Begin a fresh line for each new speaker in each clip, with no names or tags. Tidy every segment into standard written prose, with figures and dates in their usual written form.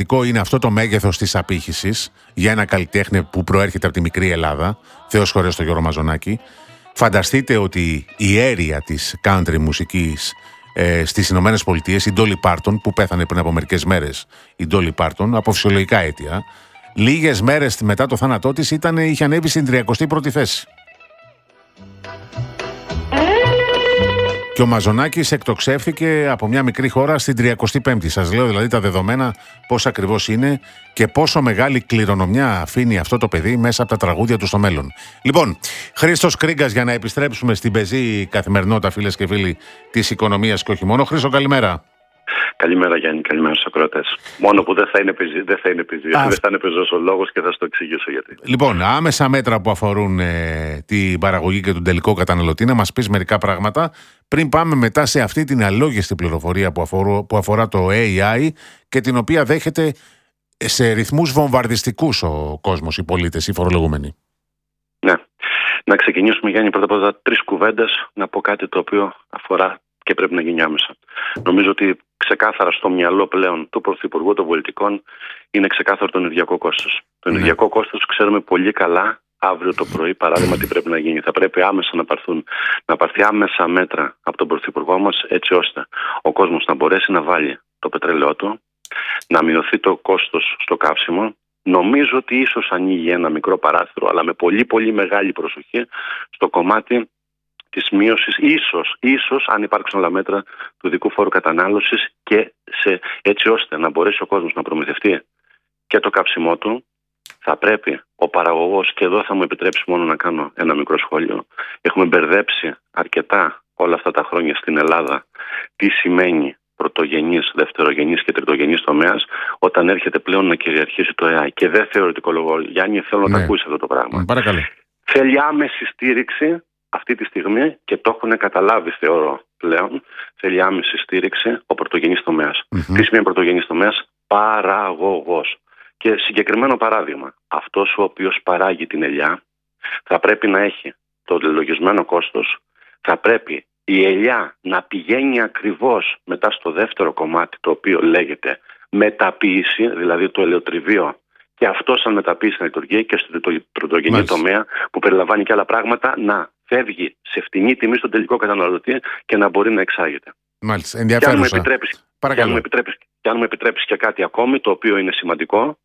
σημαντικό είναι αυτό το μέγεθος της απήχησης για ένα καλλιτέχνη που προέρχεται από τη μικρή Ελλάδα. Θεός χωρές στο Γιώργο Μαζονάκη. Φανταστείτε ότι η αίρια της country μουσικής στις Ηνωμένες Πολιτείες, η Dolly Parton, που πέθανε πριν από μερικές μέρες, η Dolly Parton, από φυσιολογικά αίτια, λίγες μέρες μετά το θάνατό της είχε ανέβει στην 31η θέση. Και ο Μαζονάκης εκτοξεύθηκε από μια μικρή χώρα στην 35η. Σας λέω δηλαδή τα δεδομένα πώς ακριβώς είναι και πόσο μεγάλη κληρονομιά αφήνει αυτό το παιδί μέσα από τα τραγούδια του στο μέλλον. Λοιπόν, Χρήστος Κρίγκας, για να επιστρέψουμε στην πεζή καθημερινότητα, φίλες και φίλοι της οικονομίας και όχι μόνο. Χρήστο, καλημέρα.
Καλημέρα Γιάννη, καλημέρα στους ακροατές. Μόνο που δεν θα είναι πεζή, δεν θα είναι πεζός ο λόγος και θα σου το εξηγήσω γιατί.
Λοιπόν, άμεσα μέτρα που αφορούν την παραγωγή και τον τελικό καταναλωτή, να μας πεις μερικά πράγματα πριν πάμε μετά σε αυτή την αλόγιστη πληροφορία που αφορά το AI και την οποία δέχεται σε ρυθμούς βομβαρδιστικούς ο κόσμος, οι πολίτες, οι φορολογούμενοι.
Ναι. Να ξεκινήσουμε, Γιάννη, πρώτα τρεις κουβέντες, να πω κάτι το οποίο αφορά και πρέπει να γίνει άμεσα. Νομίζω ότι ξεκάθαρα στο μυαλό πλέον του Πρωθυπουργού των Πολιτικών είναι ξεκάθαρο το ενεργειακό κόστος. Το ενεργειακό κόστος ξέρουμε πολύ καλά αύριο το πρωί, παράδειγμα, τι πρέπει να γίνει. Θα πρέπει άμεσα να πάρθει άμεσα μέτρα από τον Πρωθυπουργό μας, έτσι ώστε ο κόσμος να μπορέσει να βάλει το πετρέλαιό του, να μειωθεί το κόστος στο καύσιμο. Νομίζω ότι ίσως ανοίγει ένα μικρό παράθυρο, αλλά με πολύ πολύ μεγάλη προσοχή στο κομμάτι της μείωσης, ίσως αν υπάρξουν άλλα μέτρα του ειδικού φόρου κατανάλωσης και έτσι ώστε να μπορέσει ο κόσμος να προμηθευτεί και το καύσιμό του, θα πρέπει ο παραγωγός, και εδώ θα μου επιτρέψει μόνο να κάνω ένα μικρό σχόλιο, έχουμε μπερδέψει αρκετά όλα αυτά τα χρόνια στην Ελλάδα τι σημαίνει πρωτογενής, δευτερογενής και τριτογενής τομέας όταν έρχεται πλέον να κυριαρχήσει το AI. Και δεν θεωρητικολογώ, Γιάννη, θέλω να το ακούσει αυτό το πράγμα.
Παρακαλώ.
Θέλει άμεση στήριξη αυτή τη στιγμή και το έχουν καταλάβει, θεωρώ πλέον. Θέλει άμεση στήριξη ο πρωτογενής τομέας. Τι σημαίνει πρωτογενής τομέας? Παραγωγός. Και συγκεκριμένο παράδειγμα, αυτός ο οποίος παράγει την ελιά θα πρέπει να έχει το λογισμένο κόστος, θα πρέπει η ελιά να πηγαίνει ακριβώς μετά στο δεύτερο κομμάτι, το οποίο λέγεται μεταποίηση, δηλαδή το ελαιοτριβείο, και αυτό σαν μεταποίηση να λειτουργεί και στο πρωτογενή τομέα που περιλαμβάνει και άλλα πράγματα, να φεύγει σε φτηνή τιμή στον τελικό καταναλωτή και να μπορεί να εξάγεται.
Μάλιστα, ενδιαφέρουσα.
Και αν μου επιτρέπεις και κάτι ακόμη, το οποίο είναι σημαντικό,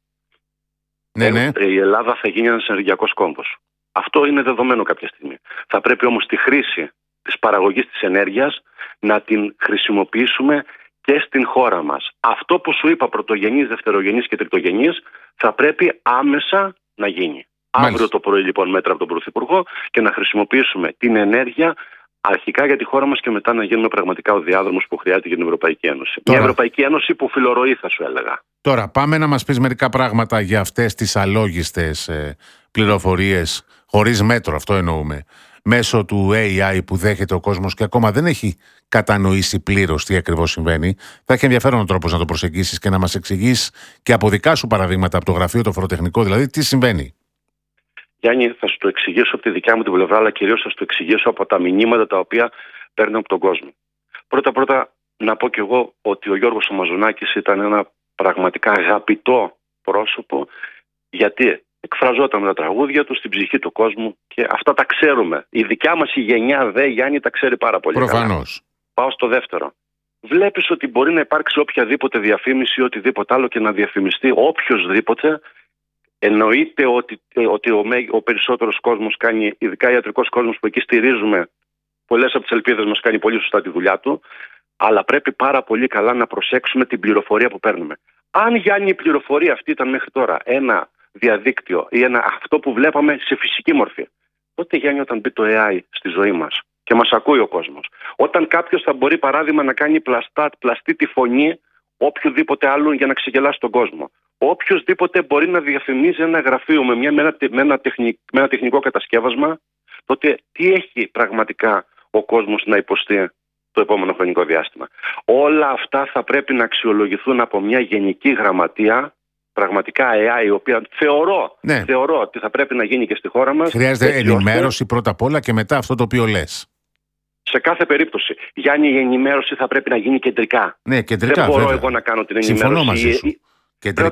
η Ελλάδα θα γίνει ένας ενεργειακός κόμβος. Αυτό είναι δεδομένο κάποια στιγμή. Θα πρέπει όμως τη χρήση της παραγωγής της ενέργειας να την χρησιμοποιήσουμε και στην χώρα μας. Αυτό που σου είπα, πρωτογενής, δευτερογενής και τριτογενής, θα πρέπει άμεσα να γίνει. Αύριο το πρωί λοιπόν μέτρα από τον Πρωθυπουργό και να χρησιμοποιήσουμε την ενέργεια αρχικά για τη χώρα μας και μετά να γίνουμε πραγματικά ο διάδρομος που χρειάζεται για την Ευρωπαϊκή Ένωση. Μια Ευρωπαϊκή Ένωση που φιλορροεί, θα σου έλεγα. Τώρα
πάμε να μας πεις μερικά πράγματα για αυτές τις αλόγιστες πληροφορίες, χωρίς μέτρο, αυτό εννοούμε, μέσω του AI που δέχεται ο κόσμος και ακόμα δεν έχει κατανοήσει πλήρως τι ακριβώς συμβαίνει. Θα έχει ενδιαφέρον ο τρόπος να το προσεγγίσεις και να μας εξηγείς και από δικά σου παραδείγματα από το γραφείο το φοροτεχνικό, δηλαδή τι συμβαίνει.
Γιάννη, θα σου το εξηγήσω από τη δικιά μου την πλευρά, αλλά κυρίως θα σου το εξηγήσω από τα μηνύματα τα οποία παίρνω από τον κόσμο. Πρώτα, να πω κι εγώ ότι ο Γιώργος ο Μαζονάκης ήταν ένα πραγματικά αγαπητό πρόσωπο, γιατί εκφραζόταν με τα τραγούδια του στην ψυχή του κόσμου και αυτά τα ξέρουμε. Η δικιά μας η γενιά, Γιάννη, τα ξέρει πάρα πολύ.
Προφανώς.
Πάω στο δεύτερο. Βλέπεις ότι μπορεί να υπάρξει οποιαδήποτε διαφήμιση ή οτιδήποτε άλλο και να διαφημιστεί οποιοσδήποτε. Εννοείται ότι ο περισσότερος κόσμος κάνει, ειδικά ιατρικός κόσμος που εκεί στηρίζουμε πολλές από τις ελπίδες μας, κάνει πολύ σωστά τη δουλειά του, αλλά πρέπει πάρα πολύ καλά να προσέξουμε την πληροφορία που παίρνουμε. Αν, Γιάννη, η πληροφορία αυτή ήταν μέχρι τώρα ένα διαδίκτυο ή αυτό που βλέπαμε σε φυσική μορφή, τότε, Γιάννη, όταν μπει το AI στη ζωή μας και μας ακούει ο κόσμος, όταν κάποιος θα μπορεί, παράδειγμα, να κάνει πλαστή τη φωνή οποιοδήποτε άλλον για να ξεγελάσει τον κόσμο, οποιοσδήποτε μπορεί να διαφημίζει ένα γραφείο με ένα τεχνικό κατασκεύασμα, τότε τι έχει πραγματικά ο κόσμος να υποστεί το επόμενο χρονικό διάστημα? Όλα αυτά θα πρέπει να αξιολογηθούν από μια γενική γραμματεία, πραγματικά AI, η οποία θεωρώ ότι θα πρέπει να γίνει και στη χώρα μας.
Χρειάζεται ενημέρωση πρώτα απ' όλα και μετά αυτό το οποίο λες.
Σε κάθε περίπτωση, Γιάννη, η ενημέρωση θα πρέπει να γίνει κεντρικά.
Ναι, κεντρικά.
Δεν μπορώ εγώ να κάνω την ενημέρωση.
Συμφωνώ μαζί σου.